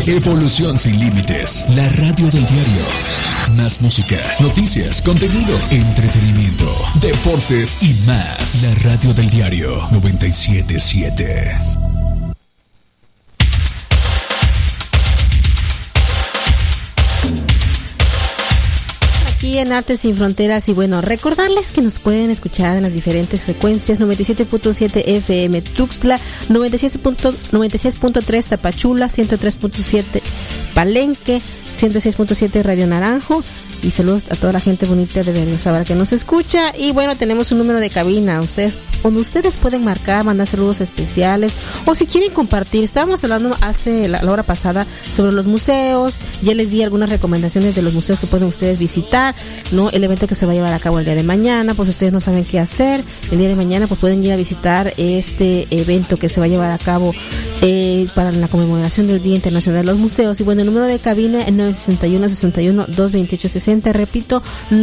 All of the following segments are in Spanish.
Evolución sin límites, la radio del diario. Más música, noticias, contenido, entretenimiento, deportes y más. La radio del diario 97.7. En Artes Sin Fronteras, y bueno, recordarles que nos pueden escuchar en las diferentes frecuencias: 97.7 FM Tuxtla, 96.3 Tapachula, 103.7 Palenque, 106.7 Radio Naranjo. Y saludos a toda la gente bonita de Berriozábal que nos escucha. Y bueno, tenemos un número de cabina. Donde ustedes pueden marcar, mandar saludos especiales, o si quieren compartir. Estábamos hablando la hora pasada sobre los museos. Ya les di algunas recomendaciones de los museos que pueden ustedes visitar, ¿no? El evento que se va a llevar a cabo el día de mañana, pues ustedes no saben qué hacer. El día de mañana pues pueden ir a visitar este evento que se va a llevar a cabo para la conmemoración del Día Internacional de los Museos. Y bueno, el número de cabina es 961-61-228-60. Repito,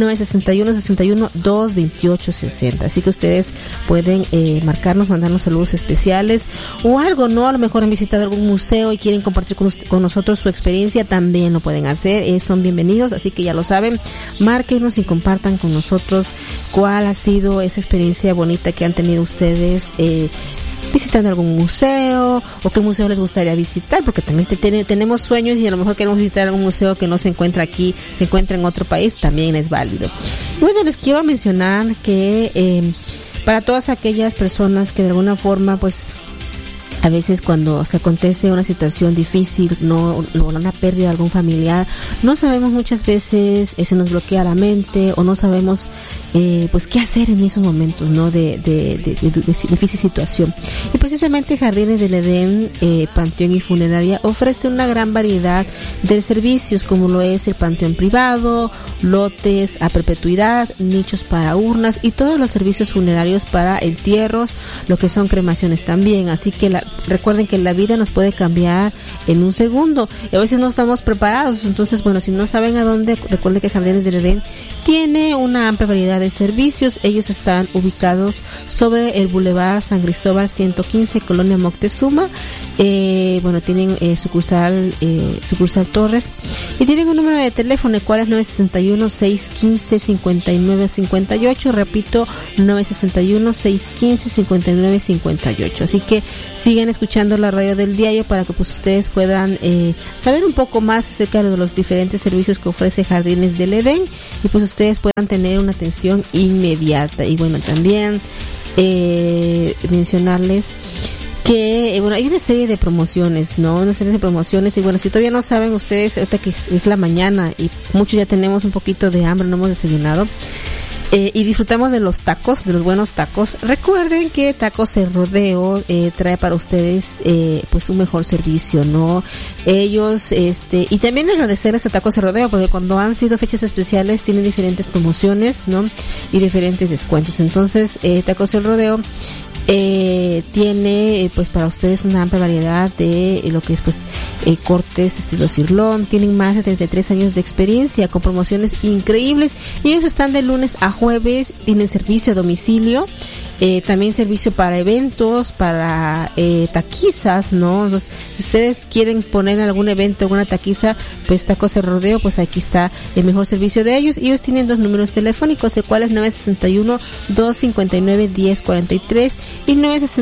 961-61-228-60. Así que ustedes pueden marcarnos, mandarnos saludos especiales o algo, ¿no? A lo mejor han visitado algún museo y quieren compartir con nosotros su experiencia, también lo pueden hacer. Son bienvenidos, así que ya lo saben. Márquenos y compartan con nosotros cuál ha sido esa experiencia bonita que han tenido ustedes visitando algún museo, o qué museo les gustaría visitar, porque también tenemos sueños y a lo mejor queremos visitar algún museo que no se encuentra aquí, se encuentra en otro país, también es válido. Bueno, les quiero mencionar que para todas aquellas personas que de alguna forma pues a veces cuando se acontece una situación difícil, una pérdida de algún familiar, no sabemos muchas veces, se nos bloquea la mente, o no sabemos pues qué hacer en esos momentos, ¿no? de difícil situación. Y precisamente Jardines del Edén, Panteón y Funeraria ofrece una gran variedad de servicios, como lo es el panteón privado, lotes a perpetuidad, nichos para urnas y todos los servicios funerarios para entierros, lo que son cremaciones también. Así que recuerden que la vida nos puede cambiar en un segundo y a veces no estamos preparados. Entonces, bueno, si no saben a dónde, recuerden que Jardines del Edén tiene una amplia variedad de servicios. Ellos están ubicados sobre el Boulevard San Cristóbal 115, Colonia Moctezuma. Bueno, tienen sucursal Torres, y tienen un número de teléfono, el cual es 961-615-5958. Repito, 961-615-5958. Así que sigan escuchando la radio del diario para que pues ustedes puedan saber un poco más acerca de los diferentes servicios que ofrece Jardines del Edén, y pues ustedes puedan tener una atención inmediata. Y bueno, también mencionarles que bueno, hay una serie de promociones, ¿no? Una serie de promociones. Y bueno, si todavía no saben ustedes, ahorita que es la mañana y muchos ya tenemos un poquito de hambre, no hemos desayunado, y disfrutamos de los tacos, de los buenos tacos. Recuerden que Tacos El Rodeo trae para ustedes pues un mejor servicio, ¿no? Ellos y también agradecerles a Tacos El Rodeo, porque cuando han sido fechas especiales tienen diferentes promociones, ¿no? Y diferentes descuentos. Entonces, Tacos El Rodeo tiene pues para ustedes una amplia variedad de lo que es pues cortes estilo cirlón. Tienen más de 33 años de experiencia con promociones increíbles, y ellos están de lunes a jueves. Tienen servicio a domicilio, también servicio para eventos, para taquizas, ¿no? Entonces, si ustedes quieren poner algún evento, alguna taquiza, pues Tacos El Rodeo, pues aquí está el mejor servicio de ellos. Ellos tienen 2 números telefónicos, el cual es 961-259-1043 y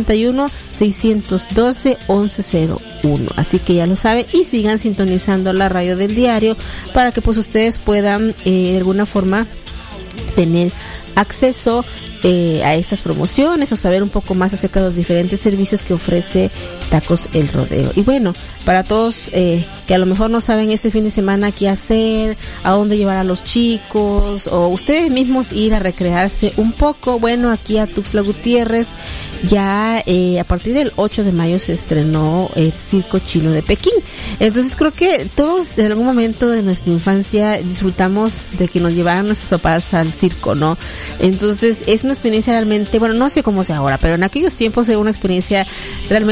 961-612-1101. Así que ya lo saben, y sigan sintonizando la radio del diario para que pues ustedes puedan de alguna forma tener acceso a estas promociones, o saber un poco más acerca de los diferentes servicios que ofrece Tacos El Rodeo. Y bueno, para todos que a lo mejor no saben este fin de semana qué hacer, a dónde llevar a los chicos, o ustedes mismos ir a recrearse un poco, bueno, aquí a Tuxtla Gutiérrez ya a partir del 8 de mayo se estrenó el Circo Chino de Pekín. Entonces creo que todos en algún momento de nuestra infancia disfrutamos de que nos llevaran nuestros papás al circo, ¿no? Entonces es una experiencia realmente, bueno, no sé cómo sea ahora, pero en aquellos tiempos era una experiencia realmente maravillosa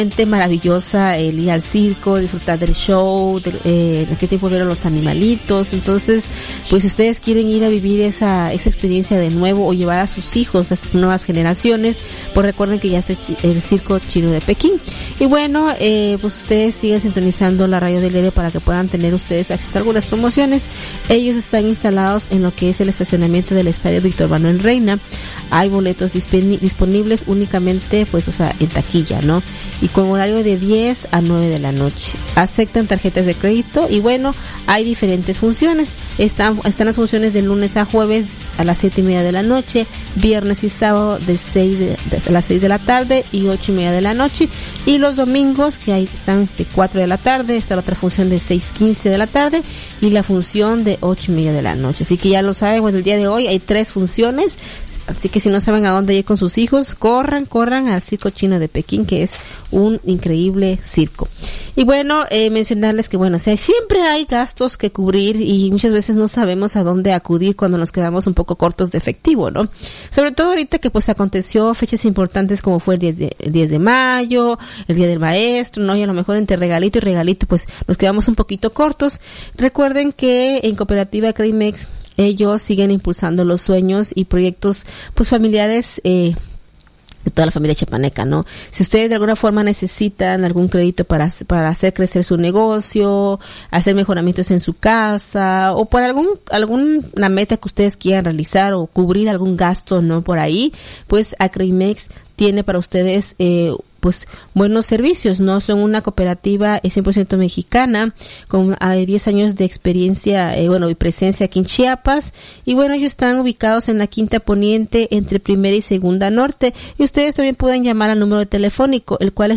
maravillosa el ir al circo, disfrutar del show, en aquel tiempo vieron los animalitos. Entonces, pues si ustedes quieren ir a vivir esa experiencia de nuevo o llevar a sus hijos a estas nuevas generaciones, pues recuerden que ya está el circo chino de Pekín. Y bueno, pues ustedes siguen sintonizando la radio del diario para que puedan tener ustedes acceso a algunas promociones. Ellos están instalados en lo que es el estacionamiento del Estadio Víctor Manuel Reina. Hay boletos disponibles únicamente, pues, o sea, en taquilla, ¿no? Y con horario de 10 a 9 de la noche. Aceptan tarjetas de crédito y bueno, hay diferentes funciones. Están las funciones de lunes a jueves a las 7:30 de la noche, viernes y sábado a las 6 de la tarde y 8:30 de la noche. Y los domingos, que ahí están de 4 de la tarde, está la otra función de 6:15 de la tarde y la función de 8:30 de la noche. Así que ya lo saben, bueno, el día de hoy hay 3 funciones. Así que si no saben a dónde ir con sus hijos, corran al circo chino de Pekín, que es un increíble circo. Y bueno, mencionarles que bueno, o sea, siempre hay gastos que cubrir y muchas veces no sabemos a dónde acudir cuando nos quedamos un poco cortos de efectivo, ¿no? Sobre todo ahorita que pues aconteció fechas importantes como fue el 10 de mayo, el Día del Maestro, ¿no? Y a lo mejor entre regalito y regalito pues nos quedamos un poquito cortos. Recuerden que en Cooperativa Creditmex ellos siguen impulsando los sueños y proyectos pues familiares de toda la familia chiapaneca, ¿no? Si ustedes de alguna forma necesitan algún crédito para hacer crecer su negocio, hacer mejoramientos en su casa o por alguna meta que ustedes quieran realizar o cubrir algún gasto, ¿no? Por ahí, pues Acreimex tiene para ustedes pues buenos servicios, ¿no? Son una cooperativa 100% mexicana con 10 años de experiencia, y presencia aquí en Chiapas. Y bueno, ellos están ubicados en la Quinta Poniente entre Primera y Segunda Norte. Y ustedes también pueden llamar al número telefónico, el cual es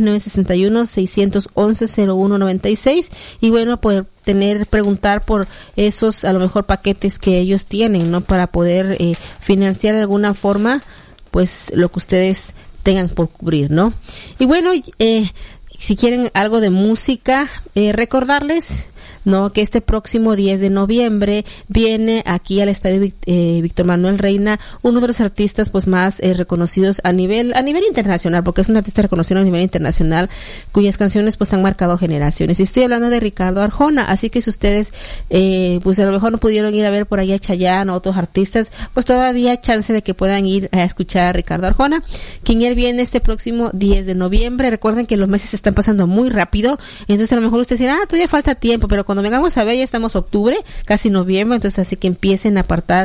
961-611-0196. Y bueno, poder preguntar por esos, a lo mejor, paquetes que ellos tienen, ¿no? Para poder financiar de alguna forma, pues, lo que ustedes tengan por cubrir, ¿no? Y bueno, si quieren algo de música, recordarles, ¿no? Que este próximo 10 de noviembre viene aquí al Estadio Víctor Manuel Reina uno de los artistas pues más reconocidos a nivel internacional, porque es un artista reconocido a nivel internacional cuyas canciones pues han marcado generaciones. Y estoy hablando de Ricardo Arjona, así que si ustedes pues a lo mejor no pudieron ir a ver por ahí a Chayanne o otros artistas, pues todavía hay chance de que puedan ir a escuchar a Ricardo Arjona, quien él viene este próximo 10 de noviembre. Recuerden que los meses se están pasando muy rápido, entonces a lo mejor ustedes dirán, todavía falta tiempo, pero cuando vengamos a ver ya estamos octubre, casi noviembre, entonces así que empiecen a apartar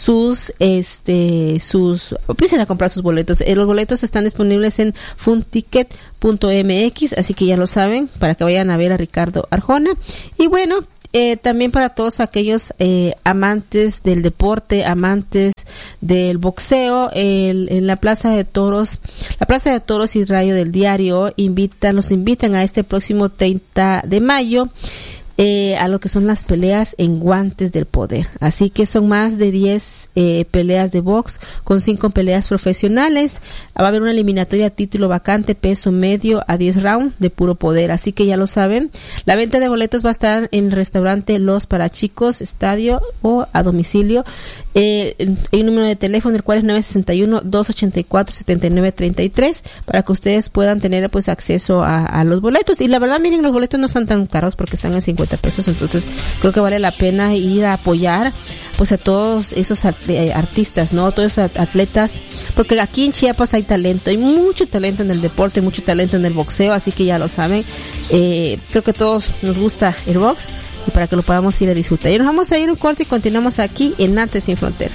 empiecen a comprar sus boletos. Los boletos están disponibles en funticket.mx, así que ya lo saben, para que vayan a ver a Ricardo Arjona. Y bueno, también para todos aquellos amantes del deporte, amantes del boxeo, en la Plaza de Toros y Radio del Diario los invitan a este próximo 30 de mayo a lo que son las peleas en Guantes del Poder. Así que son más de 10 peleas de box con 5 peleas profesionales. Va a haber una eliminatoria a título vacante, peso medio a 10 rounds de puro poder. Así que ya lo saben. La venta de boletos va a estar en el restaurante Los Parachicos, estadio o a domicilio. Hay un número de teléfono, el cual es 961-284-7933, para que ustedes puedan tener pues acceso a los boletos. Y la verdad, miren, los boletos no están tan caros porque están en 50 pesos, entonces creo que vale la pena ir a apoyar pues a todos esos artistas, ¿no? Todos esos atletas, porque aquí en Chiapas hay talento, hay mucho talento en el deporte, mucho talento en el boxeo, así que ya lo saben. Creo que a todos nos gusta el box y para que lo podamos ir a disfrutar. Y nos vamos a ir un corte y continuamos aquí en Artes Sin Fronteras.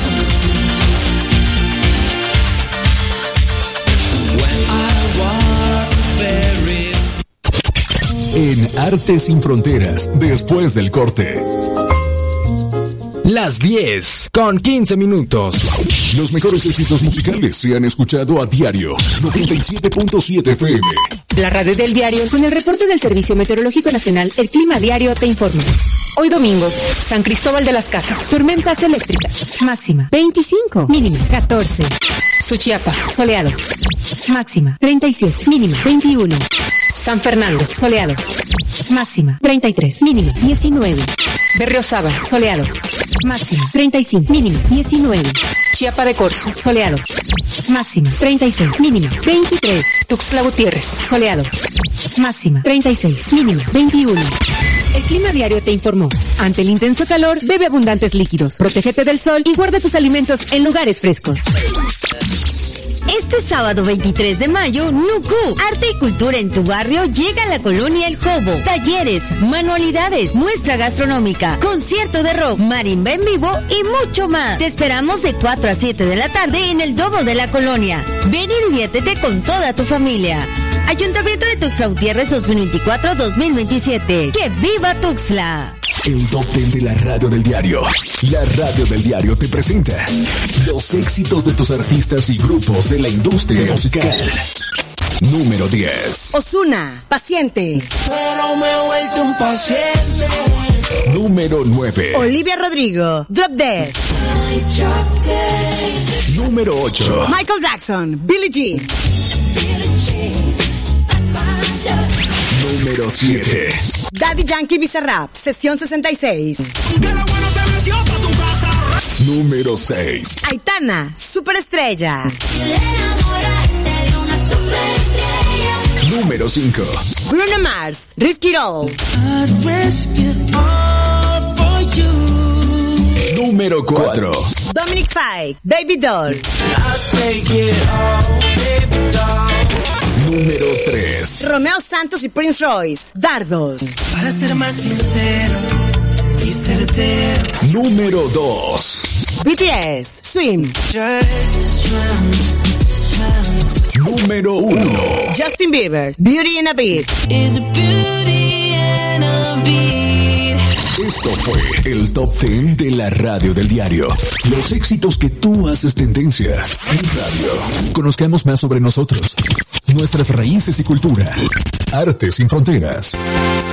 En Artes Sin Fronteras, después del corte. Las 10 con 15 minutos. Los mejores éxitos musicales se han escuchado a diario. 97.7 FM. La radio del diario con el reporte del Servicio Meteorológico Nacional, el Clima Diario te informa. Hoy domingo, San Cristóbal de las Casas, tormentas eléctricas, máxima 25, mínima 14. Suchiapa, soleado, máxima 37, mínima 21. San Fernando, soleado. Máxima 33, mínima 19. Berriozábal, soleado. Máxima 35, mínima 19. Chiapa de Corzo, soleado. Máxima 36, mínima 23. Tuxtla Gutiérrez, soleado. Máxima 36, mínima 21. El Clima Diario te informó. Ante el intenso calor, bebe abundantes líquidos, protégete del sol y guarda tus alimentos en lugares frescos. Este sábado 23 de mayo, Nuku, arte y cultura en tu barrio llega a la colonia El Jobo. Talleres, manualidades, muestra gastronómica, concierto de rock, marimba en vivo y mucho más. Te esperamos de 4 a 7 de la tarde en el Domo de la colonia. Ven y diviértete con toda tu familia. Ayuntamiento de Tuxtla Gutiérrez 2024-2027. ¡Que viva Tuxtla! El Top 10 de la Radio del Diario. La Radio del Diario te presenta los éxitos de tus artistas y grupos de la industria musical. Número 10. Ozuna, Paciente. Pero me he vuelto un paciente. Número 9. Olivia Rodrigo, Drop Dead. Número 8. Michael Jackson, Billie Jean. Número 7. Daddy Yankee Bizarrap, Sesión 66. Número 6. Aitana, Superestrella. Número 5. Bruno Mars, Risk It All. Número 4. Dominic Fike, Baby Doll. Número 3. Romeo Santos y Prince Royce, Dardos. Para ser más sincero y certero. Número 2. BTS, Swim. Número 1. Justin Bieber, Beauty and a Beat. Esto fue el Top 10 de la Radio del Diario. Los éxitos que tú haces tendencia en radio. Conozcamos más sobre nosotros, nuestras raíces y cultura. Arte sin fronteras.